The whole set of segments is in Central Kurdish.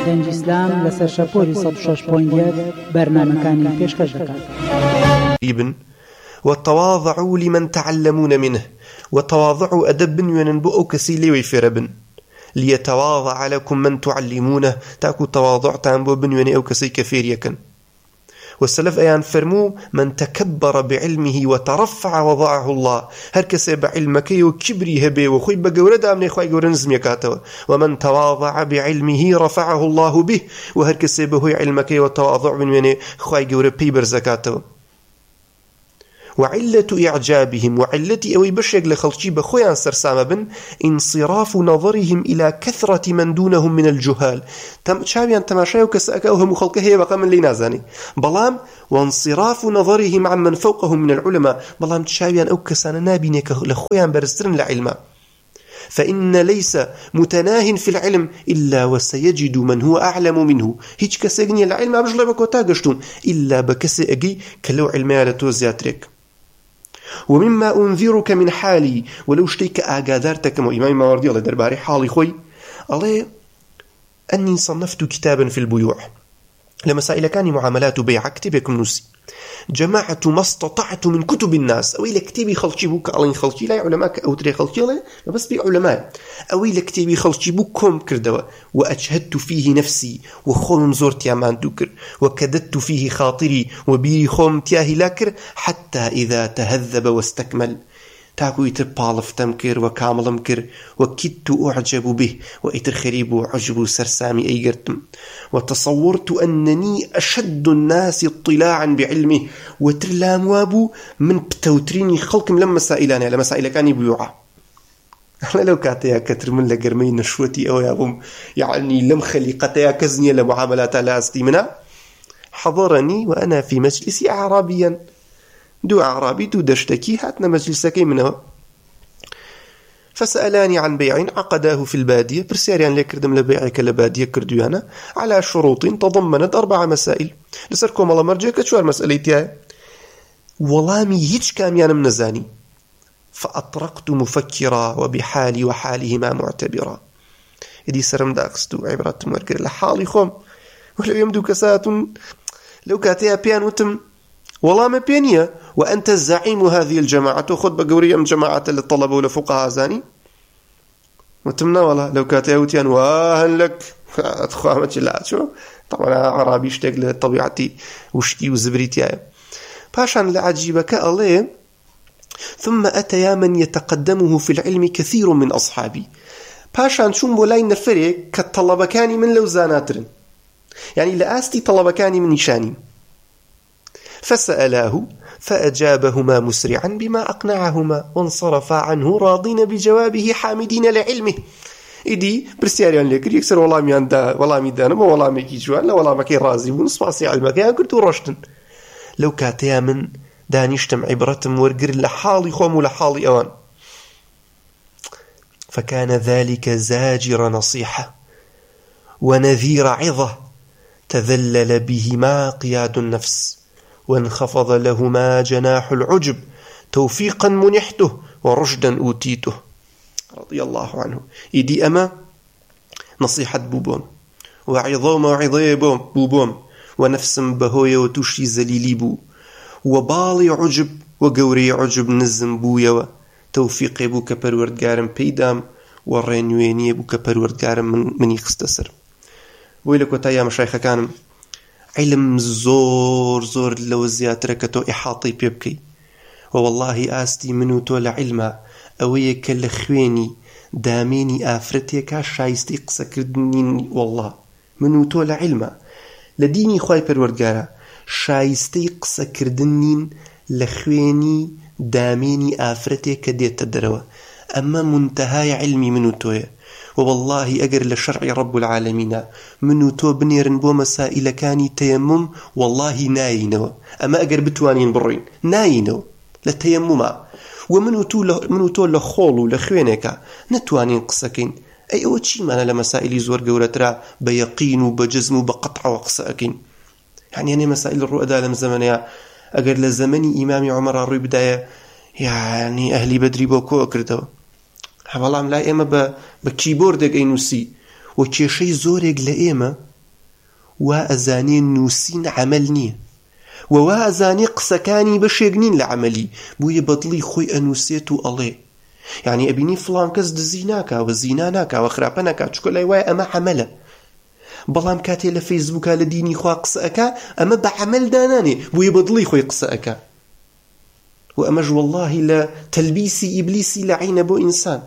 سەنج ئیسلام لەسەر شەپۆلی 106.1 بەرنامەکانی پێشکەش دەکات. وتواضعوا لمن تعلمون منه، وتواضعوا أدب بنيون بو أو كسي ليوي فربن، ليتواضع لكم من تعلمونه، تاكو تواضع تنبو بنيون أو كسي كفير يكن. والسلف أيان فرمو من تكبر بعلمه وترفع وضعه الله، هر كسي بعلمك وكبري هبي وخوي بقورة دامني خوي قورة نزم يكاتوا، ومن تواضع بعلمه رفعه الله به، وهر كسي بهوي علمك وتواضع بنيون خوي قورة بيبر زكاتوا. وعلة إعجابهم وعلة أوي بشيك لخلقي بخويا سرسامة بن انصراف نظرهم إلى كثرة من دونهم من الجهال. شابيان تماشايو كسأكاوهم خلقه هي بقى من لينازاني بلام، وانصراف نظرهم عن من فوقهم من العلماء بلام شابيان أو كسانا نابينيك لخويا برسترن لعلما. فإن ليس متناه في العلم إلا وسيجد من هو أعلم منه. هيج كسيغني العلم بجلا بكو تاقشتون إلا بكسي أجي كلو علمي لتو زياتريك. ومما أنذرك من حالي، ولو اشتيك أقادرتك إمام ماوردي الله درباري حالي خوي الله أني صنفت كتابا في البيوع لمسائل كان معاملات بيع كتبكم نسي، جماعة ما استطعت من كتب الناس، أو إلى كتابي خلشي بوك ألين خلشي لا علماء أو تري خلشي لا بس بعلماء، أو إلى كتابي خلشي بوكم كردوا، وأجهدت فيه نفسي وخون زرت يا مان دوكر، وكددت فيه خاطري وبيري خوم تياهي لاكر، حتى إذا تهذب واستكمل تاكو يتبالف تمكر وكامل مكر، وكدت أعجب به وإتر خريب وعجب سرسامي أيقرتم، وتصورت أنني أشد الناس اطلاعا بعلمه، وترلام وابو من بتوتريني خلق لما مسائلاني على مسائل كاني بيوعة. أنا لو كاتيا كتر من لقرمي نشوتي أو يابهم يعني لم خليقتيا كزني لمعاملات لا أستيمنا، حضرني وأنا في مجلسي أعرابيا، دو أعرابي دو دشتكي هاتنا مجلسكي منه، فسألاني عن بيع عقداه في البادية، برسياريان لكردم لبيعك لبادية كرديانا على شروط تضمنت 4 مسائل. لسركم الله مرجعك شوار مسألتها والامي هيج كاميان من نزاني، فأطرقت مفكرا وبحالي وحالهما معتبرا. إدي سرم داكستو عبرات مركر لحالي خوم، ولو يمدو كسات لو كاتيها بيان وتم والله ما بينية، وأنت الزعيم هذه الجماعة، وخذ بقورية من جماعة الطلبة والفقهاء زاني وتمنا والله لو كاتيوتيان واهن لك أتخوامك لا شو طبعا عربي اشتاق لطبيعتي وشتي وزبريتي باشان لعجيبك الله. ثم أتيا من يتقدمه في العلم كثير من أصحابي، باشان شون بولاي نفرق كالطلبة كاني من لوزاناترن، يعني لآستي طلبة كاني من نشاني، فسألاه فأجابهما مسرعا بما أقنعهما، وانصرفا عنه راضين بجوابه حامدين لعلمه. إدي برسياريان لكر يكسر والله مياندا والله ميدانا ما والله ميكي جوان لا والله مكي رازي ونصفاسي علمك يا قلت ورشتن. لو كاتيا من دانيشتم عبرتم ورقر لحالي خوم ولحالي أوان. فكان ذلك زاجر نصيحة ونذير عظة تذلل بهما قياد النفس، وانخفض لهما جناح العجب، توفيقا منحته ورشدا أوتيته رضي الله عنه. إدي أما نصيحة بوبوم وعظوم وعظي بوبوم، ونفس بهوية وتشي زليلي بو، وبالي عجب وقوري عجب نزم بويا، توفيق بو كبروردگارم بيدام، ورينويني بو كبروردگارم من يخستسر. ويلك وتايا مشايخة كانم علم زور لو زياتر كتو إحاطي بيبكي، والله آستي منو تولى علما أويك لخويني داميني آفرتيكا شايستي قسا كردنين، والله منو تولى علما لديني خواي پروردگارا شايستي قسا كردنين لخويني داميني آفرتيكا ديت تدروا، أما منتهاي علمي منو تويا، والله أجر لشرع رب العالمين منو تو بنيرن بو مسائل كاني تيمم والله ناينو، أما أجر بتوانين برين ناينو للتيمم، ومنو تو لخولو لخوينك نتوانين قسكين أي أوتشي معنا لمسائل زور قولترا بيقين وبجزم وبقطع وقسكين. يعني مسائل الرؤى لم زمنها أجر لزمني إمام عمر الروي بداية يعني أهلي بدري بوكو أكردو والله لا إما بكيبوردك أي نسي وكيشي زورك لإما وا ئەزانێ نووسین عەمەل نییە و وا ئەزانێ قسەکانی بەشێک نین لە عەمەلی بۆیە بەدڵی خۆی ئەنووسێت و ئەڵێ یعنی ئەبینی فڵان کەس دزی ناکاوە زینا ناکاوە خراپە ناکات چکە لای وایە ئەمە عەمەلە بەڵام کاتێ لە فەیسبووکە لە دینی خوا قسە ئەکا ئەمە بە عەمەل دانانێ بۆیە بەدڵی خۆی قسە ئەکا و ئەمەش وەڵڵاهی لە تەلبیسی ئیبلیسی لەعینە بۆ ئینسان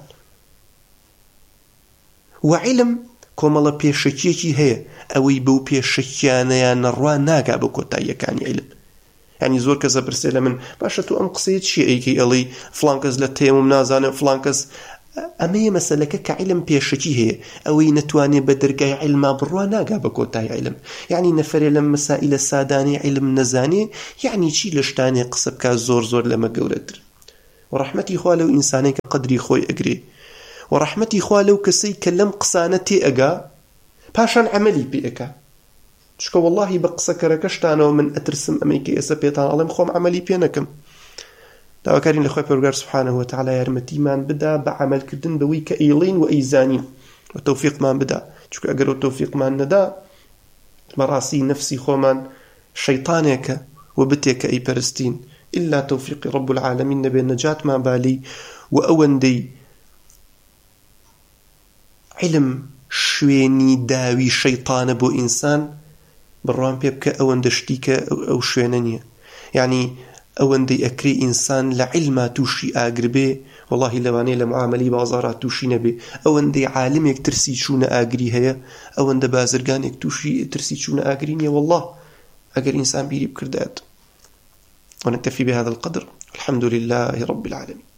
و عیلم کۆمەڵە پێشەکیەکی هەیە ئەوەی بەو پێشەکیانەیان نەڕوا ناگا بە کۆتاییەکانی عیلم یعنی زۆر کەس ئەپرسێ لە من باشە تۆ ئەم قسەیە چییە ئەیکەی ئەڵێی فڵان کەس لە تێمم نازانێ فڵان کەس ئەمەیە مەسەلەکە کە عیلم پێشەکی هەیە ئەوەی نەتوانێ بە دەرگای عیلما بڕوا ناگا بە کۆتایی عیلم یعنی نەفەرێ لەم مەسائلە سادانەی عیلم نەزانێ یعنی چی لە شتانێ قسە بکا زۆر لەمە گەورەتر و ڕەحمەتی خوا لەو ئینسانەی کە قەدری خۆی ئەگرێ و ڕەحمەتی خوا لەو کەسەی کە لەم قسانە تێئەگا پاشان عەمەلی پێ ئەکا چکە وەڵڵاهی بە قسەکەرەکە شتانەوە من ئەترسم ئەمەی کە ئێستا پێتان ئەڵێم خۆم عەمەلی پێ نەکەم داواکارین لەخوای پەروەردگار سوبحانەهو وتەعالا یارمەتیمان بدا بە عەمەلکردن بەوەی کە ئەیڵین و ئەیزانین و تەوفیقمان بدا چونکە ئەگەر ئەو تەوفیقمان نەدا بەڕاستی نەفسی خۆمان شەیطانێکە و بتێکە ئەیپەرستین ئیلا تەوفیقی رب العالمین نەبێ نەجاتمان بالی و ئەوەندەی علم شوێنی داوی شەیطانە بۆ ئینسان بڕوان پێ بکە ئەوەندە شتی کە ئەو شوێنە نییە یعنی ئەوەندەی ئەکرێ ئینسان لە عیلما تووشی ئاگر بێ وەڵڵاهی لەوانەیە لە معامەلەی بازاڕا تووشی نەبێ ئەوەندەی عالمێک ترسی چوونە ئاگری هەیە ئەوەندە بازرگانێک تووشی ترسی چوونە ئاگری نییە والله ئەگەر ئینسان بیری بکردات ونكتفي بهذا القدر الحمد لله رب العالمين